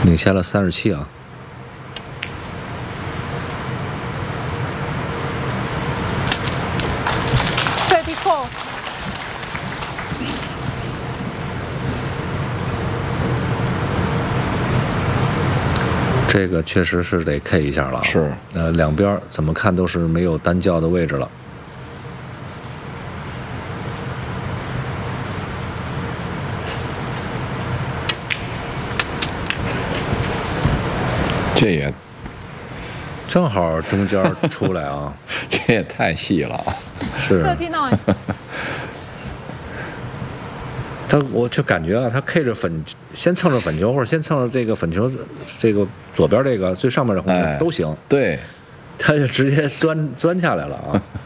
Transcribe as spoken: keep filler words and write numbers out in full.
领先了三十七啊。 thirty four。 这个确实是得 K 一下了， 是， 呃，两边怎么看都是没有单叫的位置了。 这也正好中间出来啊， 这也太细了啊！ 是。 thirty nine。 他我就感觉啊，他 K 着粉，先蹭着粉球，或者先蹭着这个粉球，这个左边这个最上面的红球、 哎、 都行。 对， 他就直接钻钻下来了啊。